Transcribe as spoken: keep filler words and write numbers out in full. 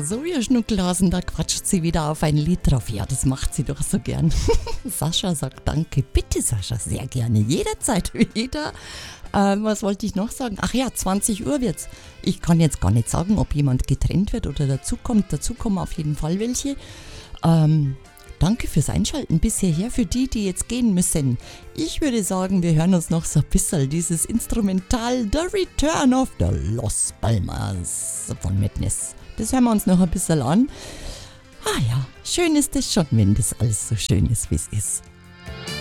so ihr Schnuckelhasen, da quatscht sie wieder auf ein Lied drauf. Ja, das macht sie doch so gern. Sascha sagt danke. Bitte, Sascha, sehr gerne. Jederzeit wieder. Ähm, was wollte ich noch sagen? Ach ja, zwanzig Uhr wird's. Ich kann jetzt gar nicht sagen, ob jemand getrennt wird oder dazukommt. Dazu kommen auf jeden Fall welche. Ähm, danke fürs Einschalten bis hierher für die, die jetzt gehen müssen. Ich würde sagen, wir hören uns noch so ein bisschen dieses Instrumental The Return of the Los Palmas von Madness. Das hören wir uns noch ein bisschen an. Ah ja, schön ist es schon, wenn das alles so schön ist, wie es ist.